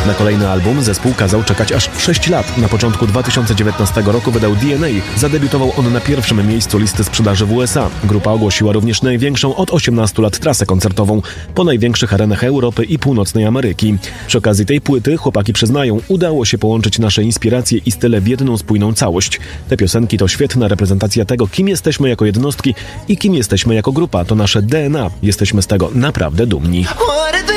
Na kolejny album zespół kazał czekać aż 6 lat. Na początku 2019 roku wydał DNA. Zadebiutował on na pierwszym miejscu listy sprzedaży w USA. Grupa ogłosiła również największą od 18 lat trasę koncertową po największych arenach Europy i Północnej Ameryki. Przy okazji tej płyty chłopaki przyznają, udało się połączyć nasze inspiracje i style w jedną spójną całość. Te piosenki to świetna reprezentacja tego, kim jesteśmy jako jednostki i kim jesteśmy jako grupa. To nasze DNA. Jesteśmy z tego naprawdę dumni.